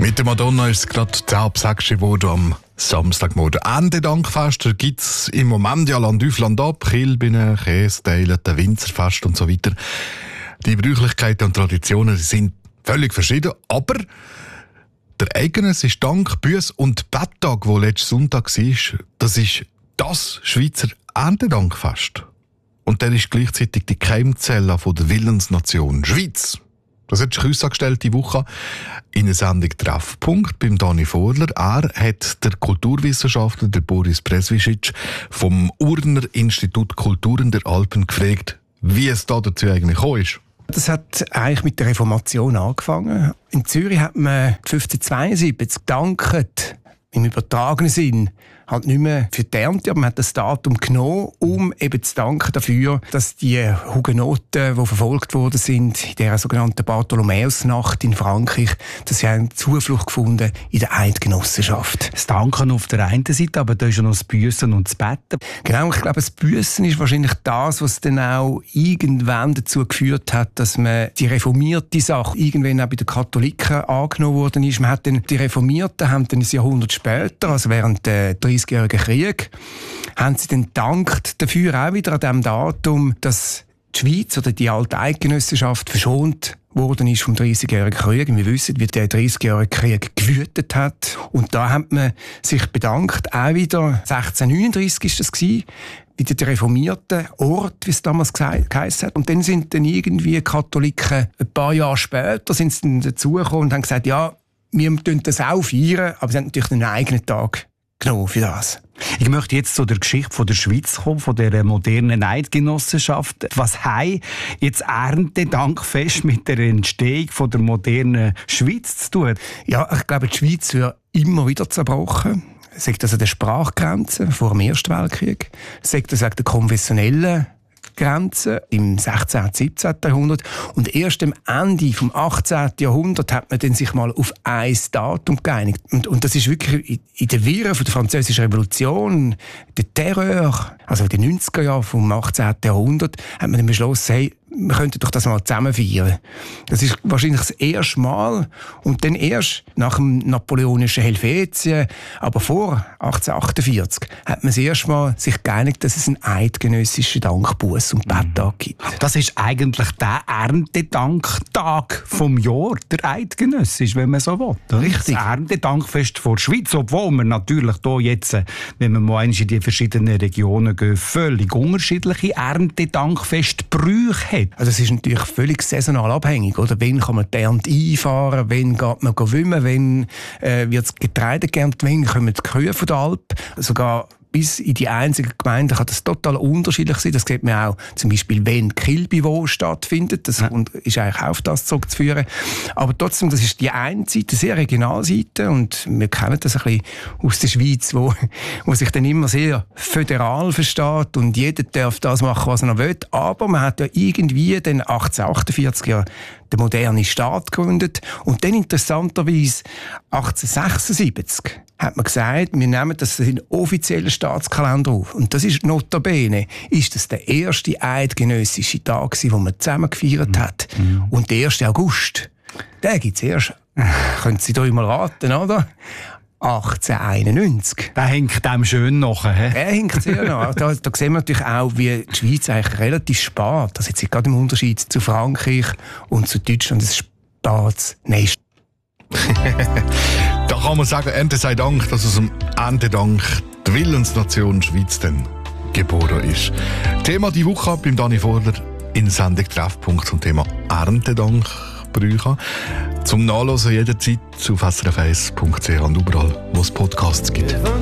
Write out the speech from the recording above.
Mit der Madonna ist es gerade 10:06 geworden am Samstagmorgen. Erntedankfest gibt es im Moment ja Land auf Land ab. Kilbine, Kästeilen, Winzerfest und so weiter. Die Bräuchlichkeiten und Traditionen sind völlig verschieden, aber der eidgenössische Dank-, Büss- und Betttag, der letzten Sonntag war, das ist das Schweizer Erntedankfest. Und dann ist gleichzeitig die Keimzelle der Willensnation Schweiz. Das hat sich herausgestellt diese Woche in einer Sendung «Treffpunkt» beim Dani Vorler. Er hat der Kulturwissenschaftler, der Boris Presvicic, vom Urner Institut Kulturen der Alpen gefragt, wie es da dazu eigentlich gekommen ist. Das hat eigentlich mit der Reformation angefangen. In Zürich hat man 1572 gedankt, im übertragenen Sinn, halt nicht mehr für die Ernte, aber man hat das Datum genommen, um eben zu danken dafür, dass die Hugenoten, die verfolgt worden sind, in der sogenannten Bartholomäusnacht in Frankreich, dass sie haben Zuflucht gefunden in der Eidgenossenschaft. Das Danken auf der einen Seite, aber da ist ja noch das Büssen und das Betten. Genau, ich glaube, das Büssen ist wahrscheinlich das, was dann auch irgendwann dazu geführt hat, dass man die reformierte Sache irgendwann auch bei den Katholiken angenommen worden ist. Man hat dann, die Reformierten haben dann ein Jahrhundert später, also während der 30-jährigen Krieg, haben sie dann gedankt dafür auch wieder an diesem Datum, dass die Schweiz oder die alte Eidgenossenschaft verschont worden ist vom 30-jährigen Krieg. Wir wissen, wie der 30-jährige Krieg gewütet hat. Und da hat man sich bedankt, auch wieder 1639 ist das gewesen, bei den reformierten Ort, wie es damals geheißen hat. Und dann sind dann irgendwie Katholiken ein paar Jahre später sind sie dann dazugekommen und haben gesagt, ja, wir feiern das auch feiern, aber sie haben natürlich einen eigenen Tag genommen für das. Ich möchte jetzt zu der Geschichte von der Schweiz kommen, von der modernen Eidgenossenschaft. Was haben jetzt Erntedankfest mit der Entstehung von der modernen Schweiz zu tun? Ja, ich glaube, die Schweiz wird immer wieder zerbrochen. Sagt das an der Sprachgrenze vor dem Ersten Weltkrieg, sagt das an der konfessionellen Grenze im 16. und 17. Jahrhundert. Und erst am Ende des 18. Jahrhunderts hat man dann sich mal auf ein Datum geeinigt. Und das ist wirklich in der Wirren von der Französischen Revolution, der Terror, also in den 90er Jahren vom 18. Jahrhundert, hat man dann beschlossen, hey, wir könnten doch das mal zusammen feiern. Das ist wahrscheinlich das erste Mal. Und dann erst nach dem napoleonischen Helvetien, aber vor 1848, hat man das erste Mal sich geeinigt, dass es einen eidgenössischen Dankbuß- und Betttag gibt. Das ist eigentlich der Erntedanktag vom Jahr, der eidgenössisch, wenn man so will. Richtig. Das Erntedankfest vor der Schweiz, obwohl wir natürlich hier jetzt, wenn wir mal in die verschiedenen Regionen gehen, völlig unterschiedliche Erntedankfestbrüche haben. Also es ist natürlich völlig saisonal abhängig, oder? Wann kann man die Ernte einfahren, wann geht man wimmen, wann wird das Getreide geerntet, wann kommen die Kühe von der Alp. Sogar bis in die einzelnen Gemeinden kann das total unterschiedlich sein. Das sieht man auch zum Beispiel, wenn Kilbiwo stattfindet. Das ist eigentlich auf das zurückzuführen. Aber trotzdem, das ist die eine Seite, sehr Regionalseite. Und wir kennen das ein bisschen aus der Schweiz, wo sich dann immer sehr föderal versteht und jeder darf das machen, was er noch will. Aber man hat ja irgendwie dann 1848 ja den modernen Staat gegründet. Und dann interessanterweise 1876 hat man gesagt, wir nehmen das in den offiziellen Staatskalender auf. Und das ist notabene, ist das der erste eidgenössische Tag, den man zusammen gefeiert hat. Und der 1. August, den gibt es erst, können Sie da mal raten, oder? 1891. Der hängt dem schön nachher. Der hängt sehr nach. Da sehen wir natürlich auch, wie die Schweiz eigentlich relativ spät, das jetzt gerade im Unterschied zu Frankreich und zu Deutschland, das Staatsnation. Da kann man sagen, Ernte sei Dank, dass aus dem Erntedank die Willensnation Schweiz dann geboren ist. Thema die Woche beim Dani Vorler in Sendung Treffpunkt zum Thema Erntedankbrüche. Zum Nachlesen jederzeit auf srf1.ch und überall, wo es Podcasts gibt.